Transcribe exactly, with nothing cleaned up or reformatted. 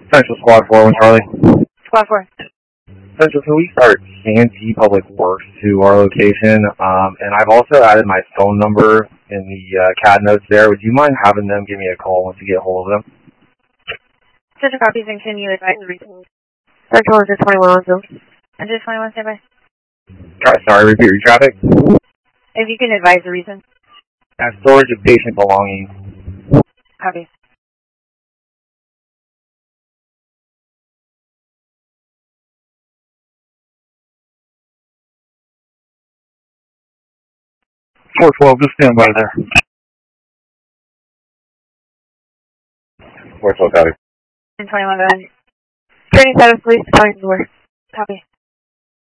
Central Squad four, one Charlie. Squad four. Central, can we start Santee Public Works to our location? Um, and I've also added my phone number in the uh, C A D notes there. Would you mind having them give me a call once you get a hold of them? Central copies, and can you advise the reason? Central is twenty-one on Zoom. Under twenty-one, stand by. Sorry, repeat your traffic. If you can advise the reason. Uh, storage of patient belongings. Copy. four twelve, just stand by there. four twelve, copy. And twenty-one, go ahead. Training status, please. Telling the door. Copy.